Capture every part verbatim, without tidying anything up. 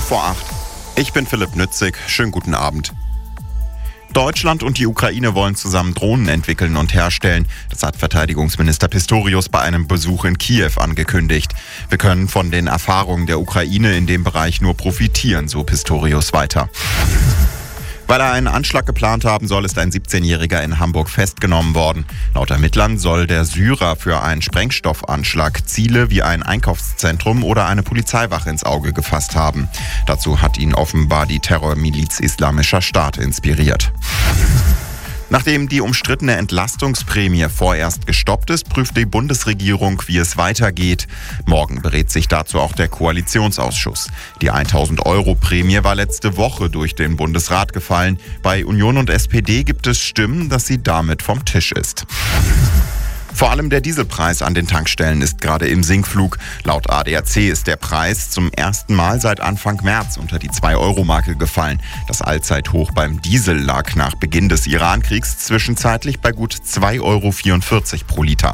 vor acht. Ich bin Philipp Nützig. Schönen guten Abend. Deutschland und die Ukraine wollen zusammen Drohnen entwickeln und herstellen. Das hat Verteidigungsminister Pistorius bei einem Besuch in Kiew angekündigt. Wir können von den Erfahrungen der Ukraine in dem Bereich nur profitieren, so Pistorius weiter. Weil er einen Anschlag geplant haben soll, ist ein siebzehnjähriger in Hamburg festgenommen worden. Laut Ermittlern soll der Syrer für einen Sprengstoffanschlag Ziele wie ein Einkaufszentrum oder eine Polizeiwache ins Auge gefasst haben. Dazu hat ihn offenbar die Terrormiliz Islamischer Staat inspiriert. Nachdem die umstrittene Entlastungsprämie vorerst gestoppt ist, prüft die Bundesregierung, wie es weitergeht. Morgen berät sich dazu auch der Koalitionsausschuss. Die tausend Euro Prämie war letzte Woche durch den Bundesrat gefallen. Bei Union und S P D gibt es Stimmen, dass sie damit vom Tisch ist. Vor allem der Dieselpreis an den Tankstellen ist gerade im Sinkflug. Laut A D A C ist der Preis zum ersten Mal seit Anfang März unter die zwei Euro Marke gefallen. Das Allzeithoch beim Diesel lag nach Beginn des Iran-Kriegs zwischenzeitlich bei gut zwei Euro vierundvierzig pro Liter.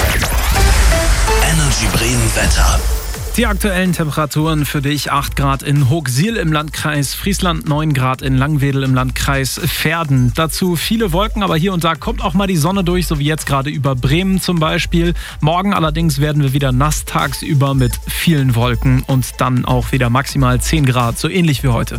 Energy Bremen Wetter. Die aktuellen Temperaturen für dich: acht Grad in Hochsiel im Landkreis Friesland, neun Grad in Langwedel im Landkreis Verden. Dazu viele Wolken, aber hier und da kommt auch mal die Sonne durch, so wie jetzt gerade über Bremen zum Beispiel. Morgen allerdings werden wir wieder nass tagsüber mit vielen Wolken und dann auch wieder maximal zehn Grad, so ähnlich wie heute.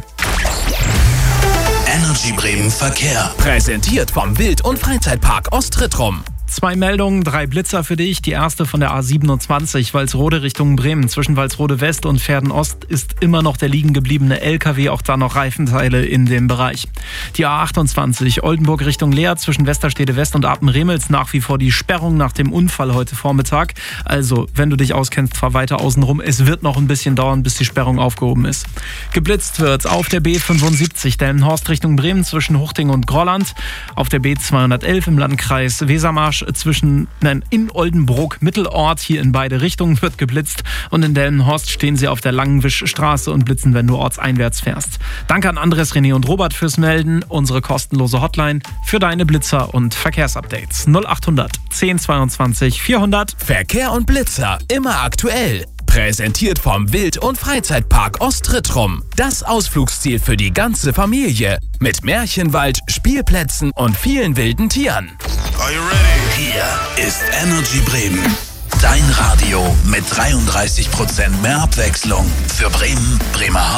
Energy Bremen Verkehr. Präsentiert vom Wild- und Freizeitpark Ostrittrum. Zwei Meldungen, drei Blitzer für dich. Die erste von der A siebenundzwanzig, Walsrode Richtung Bremen. Zwischen Walsrode West und Verden Ost ist immer noch der liegen gebliebene L K W, auch da noch Reifenteile in dem Bereich. Die A achtundzwanzig, Oldenburg Richtung Leer, zwischen Westerstede West und Apen-Remels nach wie vor die Sperrung nach dem Unfall heute Vormittag. Also, wenn du dich auskennst, fahr weiter außenrum. Es wird noch ein bisschen dauern, bis die Sperrung aufgehoben ist. Geblitzt wird auf der B fünfundsiebzig, Delmenhorst Richtung Bremen zwischen Huchting und Grolland. Auf der B zweihundertelf im Landkreis Wesermarsch zwischen nein, in Oldenburg Mittelort, hier in beide Richtungen wird geblitzt, und in Delmenhorst stehen sie auf der Langenwischstraße und blitzen, wenn du ortseinwärts fährst. Danke an Andres, René und Robert fürs Melden. Unsere kostenlose Hotline für deine Blitzer und Verkehrsupdates null achthundert zehn zweiundzwanzig vierhundert. Verkehr und Blitzer immer aktuell. Präsentiert vom Wild- und Freizeitpark Ostrittrum. Das Ausflugsziel für die ganze Familie. Mit Märchenwald, Spielplätzen und vielen wilden Tieren. Are you ready? Hier ist Energy Bremen. Dein Radio mit dreiunddreißig Prozent mehr Abwechslung für Bremen, Bremerhaven.